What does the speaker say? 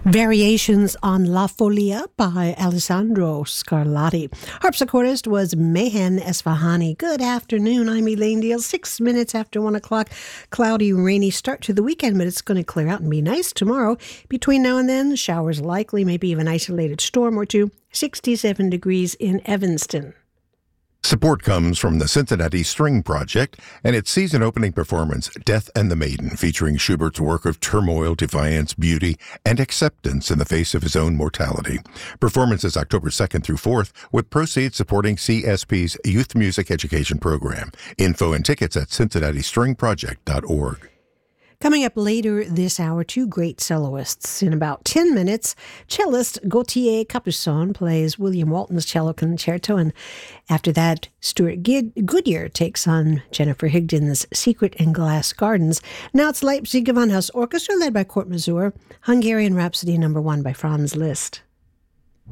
Variations on La Folia by Alessandro Scarlatti. Harpsichordist was Mehen Esfahani. Good afternoon. I'm Elaine Deal. 6 minutes after 1 o'clock. Cloudy, rainy start to the weekend, but it's going to clear out and be nice tomorrow. Between now and then, showers likely, maybe even isolated storm or two. 67 degrees in Evanston. Support comes from the Cincinnati String Project and its season-opening performance, Death and the Maiden, featuring Schubert's work of turmoil, defiance, beauty, and acceptance in the face of his own mortality. Performance is October 2nd through 4th, with proceeds supporting CSP's Youth Music Education Program. Info and tickets at cincinnatistringproject.org. Coming up later this hour, two great soloists. In about 10 minutes, cellist Gauthier Capuçon plays William Walton's Cello Concerto, and after that, Stuart Goodyear takes on Jennifer Higdon's Secret and Glass Gardens. Now it's Leipzig Gewandhaus Orchestra, led by Kurt Masur, Hungarian Rhapsody No. 1 by Franz Liszt.